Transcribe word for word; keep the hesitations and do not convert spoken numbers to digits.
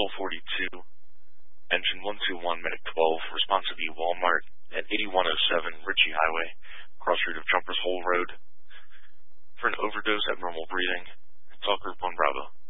twelve forty-two, engine one two one, medic twelve, responsive E Walmart at eighty-one oh seven Ritchie Highway, cross street of Jumpers Hole Road. For an overdose, abnormal breathing, call Group one Bravo.